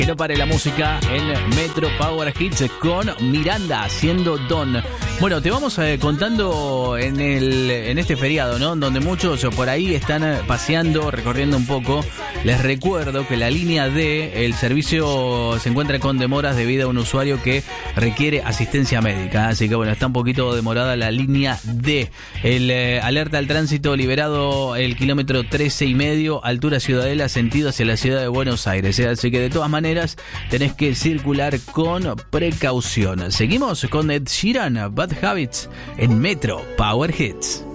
Que no pare la música en Metro Power Hits con Miranda haciendo Don. Bueno, te vamos contando en este feriado, ¿no? Donde muchos por ahí están paseando, recorriendo un poco. Les recuerdo que la línea D, el servicio se encuentra con demoras debido a un usuario que requiere asistencia médica. Así que bueno, está un poquito demorada la línea D. El alerta al tránsito liberado el kilómetro 13,5, altura Ciudadela, sentido hacia la ciudad de Buenos Aires. Así que de todas maneras tenés que circular con precaución. Seguimos con Ed Sheeran, Bad Habits en Metro Power Hits.